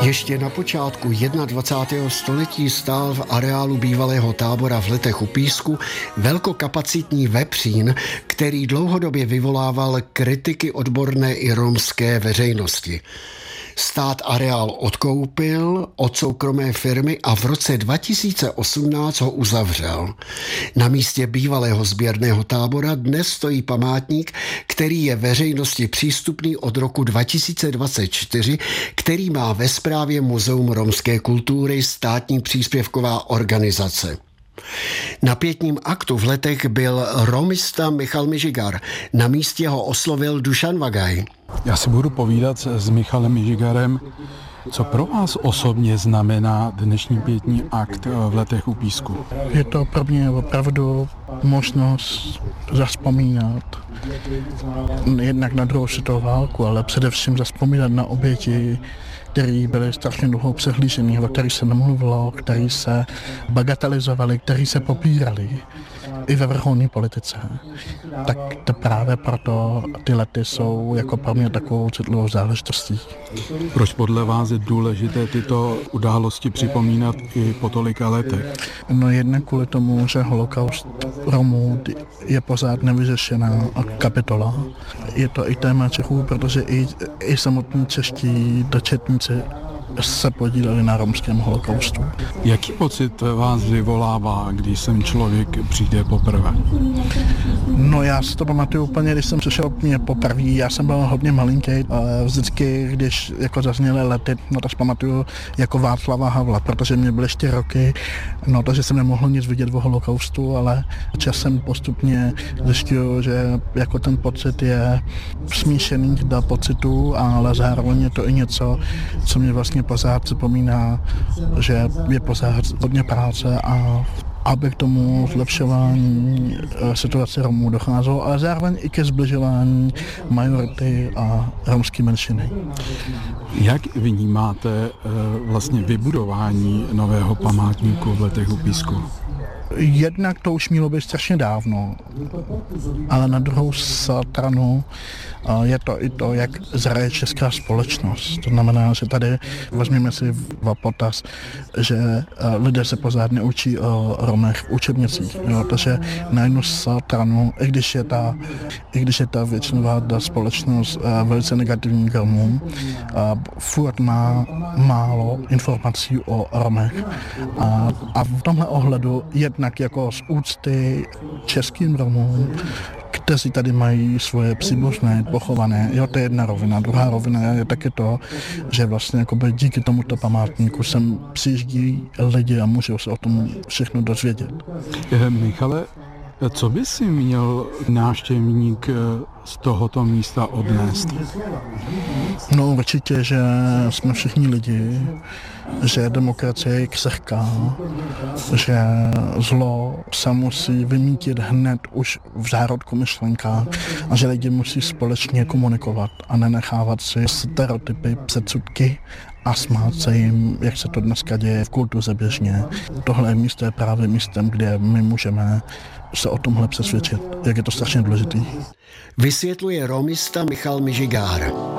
Ještě na počátku 21. století stál v areálu bývalého tábora v Letech u Písku velkokapacitní vepřín, který dlouhodobě vyvolával kritiky odborné i romské veřejnosti. Stát areál odkoupil od soukromé firmy a v roce 2018 ho uzavřel. Na místě bývalého sběrného tábora dnes stojí památník, který je veřejnosti přístupný od roku 2024, který má ve správě Muzeum romské kultury, státní příspěvková organizace. Na pietním aktu v Letech byl romista Michal Mižigar. Na místě ho oslovil Dušan Vagaj. Já si budu povídat s Michalem Mižigarem, co pro vás osobně znamená dnešní pietní akt v Letech u Písku. Je to pro mě opravdu možnost zavzpomínat jednak na druhou světovou válku, ale především zavzpomínat na oběti, které byly strašně dlouho přehlížený, o kterých se nemluvilo, které se bagatelizovaly, které se popíraly i ve vrcholné politice. Tak to právě proto ty lety jsou jako pro mě takovou citlivou záležitostí. Proč podle vás je důležité tyto události připomínat i po tolika letech? No jednak kvůli tomu, že holokaust Romů je pořád nevyřešená kapitola. Je to i téma Čechů, protože i samotní čeští dočetníci se podíleli na romském holokaustu. Jaký pocit vás vyvolává, když sem člověk přijde poprvé? No já si to pamatuju úplně, když jsem přišel mě poprvé, já jsem byl hodně malinký, ale vždycky, když jako zazněly lety, no to si pamatuju jako Václava Havla, protože mě byly 4 roky, no takže jsem nemohl nic vidět o holokaustu, ale časem postupně zjistil, že jako ten pocit je smíšený do pocitu, ale zároveň je to i něco, co mě vlastně pořád připomíná, že je pořád hodně práce a aby k tomu zlepšování situace Romů docházelo, ale zároveň i ke zbližování majority a romské menšiny. Jak vnímáte vlastně vybudování nového památníku v Letech u Písku? Jednak to už mělo být strašně dávno, ale na druhou stranu je to i to, jak zraje česká společnost. To znamená, že tady vezměme si v potaz, že lidé se pořád neučí o Romech v učebnicích. Takže na jednu stranu, i když je ta většinová společnost velice negativní k Romům, furt má málo informací o Romech. A v tomhle ohledu jednak jako z úcty českým Romům, kteří tady mají svoje příbuzné, pochované. Jo, to je jedna rovina. Druhá rovina je taky to, že vlastně jakoby díky tomuto památníku sem přijíždí lidi a můžou se o tom všechno dozvědět. Michale, co by si měl návštěvník z tohoto místa odnést? No určitě, že jsme všichni lidi, že demokracie je křehká, že zlo se musí vymítit hned už v zárodku myšlenka a že lidi musí společně komunikovat a nenechávat si stereotypy, předsudky a smát se jim, jak se to dneska děje v kultuře běžně. Tohle místo je právě místem, kde my můžeme se o tomhle přesvědčit, jak je to strašně důležitý. Vysvětluje romista Michal Mižigar.